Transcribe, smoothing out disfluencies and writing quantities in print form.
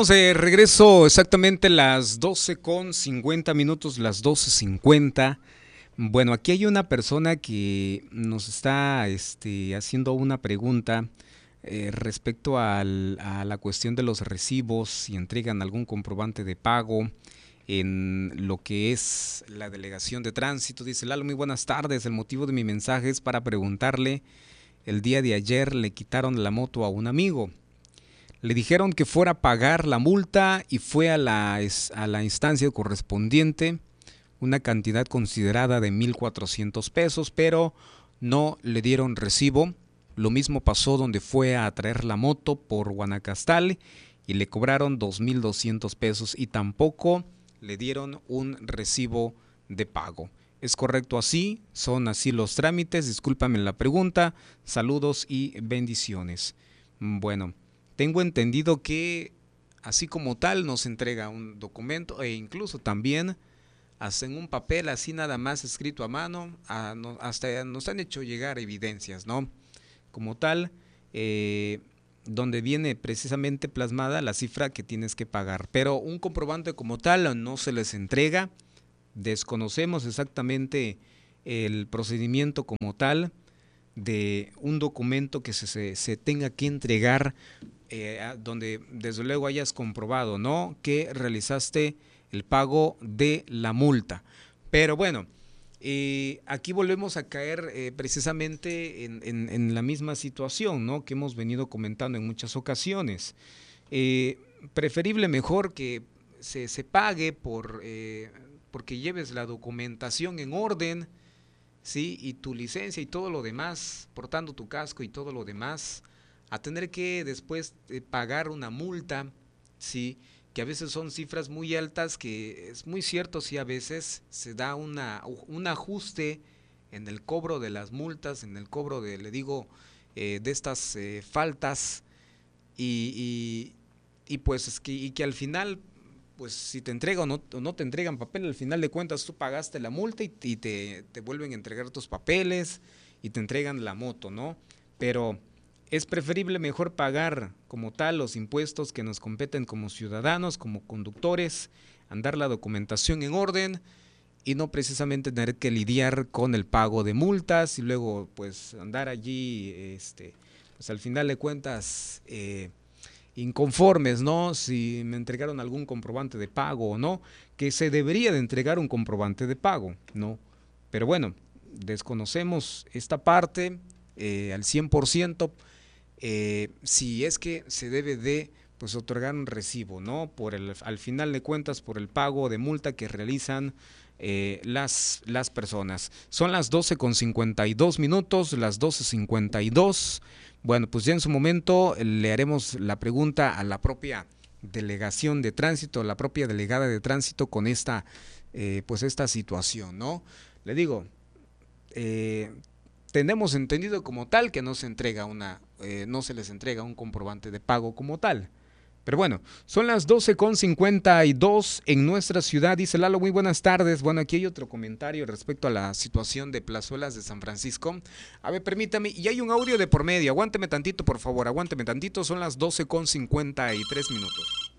Estamos de regreso exactamente las 12:50 minutos, las 12:50. Bueno, aquí hay una persona que nos está haciendo una pregunta respecto a la cuestión de los recibos, si entregan algún comprobante de pago en lo que es la delegación de tránsito. Dice: Lalo, muy buenas tardes. El motivo de mi mensaje es para preguntarle, el día de ayer le quitaron la moto a un amigo. Le dijeron que fuera a pagar la multa y fue a la instancia correspondiente, una cantidad considerada de 1,400 pesos, pero no le dieron recibo. Lo mismo pasó donde fue a traer la moto por Guanacaste y le cobraron 2,200 pesos y tampoco le dieron un recibo de pago. ¿Es correcto así? ¿Son así los trámites? Discúlpame la pregunta. Saludos y bendiciones. Bueno, tengo entendido que así como tal nos entrega un documento e incluso también hacen un papel así nada más escrito a mano, hasta nos han hecho llegar evidencias, ¿no? Como tal, donde viene precisamente plasmada la cifra que tienes que pagar. Pero un comprobante como tal no se les entrega. Desconocemos exactamente el procedimiento como tal de un documento que se tenga que entregar, donde desde luego hayas comprobado, ¿no?, que realizaste el pago de la multa. Pero bueno, aquí volvemos a caer precisamente en la misma situación, ¿no?, que hemos venido comentando en muchas ocasiones. Preferible mejor que se pague porque lleves la documentación en orden, ¿sí?, y tu licencia y todo lo demás, portando tu casco y todo lo demás, a tener que después pagar una multa, ¿sí?, que a veces son cifras muy altas, que es muy cierto, sí, a veces se da un ajuste en el cobro de las multas, en el cobro de, le digo, de estas faltas, y pues es que al final, pues si te entregan o no te entregan papel, al final de cuentas tú pagaste la multa y te vuelven a entregar tus papeles y te entregan la moto, ¿no? Pero es preferible mejor pagar como tal los impuestos que nos competen como ciudadanos, como conductores, andar la documentación en orden y no precisamente tener que lidiar con el pago de multas y luego pues andar allí, pues al final de cuentas inconformes, ¿no?, si me entregaron algún comprobante de pago o no, que se debería de entregar un comprobante de pago, ¿no? Pero bueno, desconocemos esta parte al 100%, si es que se debe de pues otorgar un recibo, ¿no?, al final de cuentas por el pago de multa que realizan las personas. Son las 12:52 minutos, las 12:52. Bueno, pues ya en su momento le haremos la pregunta a la propia delegación de tránsito, a la propia delegada de tránsito con esta situación, ¿no? Le digo, tenemos entendido como tal que no se les entrega un comprobante de pago como tal. Pero bueno, son las 12:52 en nuestra ciudad. Dice Lalo, muy buenas tardes. Bueno, aquí hay otro comentario respecto a la situación de Plazuelas de San Francisco. A ver, permítame, y hay un audio de por medio. Aguánteme tantito, por favor, aguánteme tantito. Son las 12:53 minutos.